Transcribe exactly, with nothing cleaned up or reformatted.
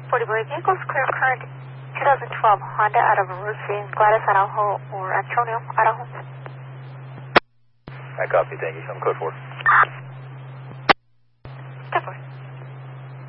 forty boy vehicles, clear current twenty twelve Honda out of Roofing, Gladys Araujo or Antonio Araujo. I copy, thank you. I'm code four. Code four.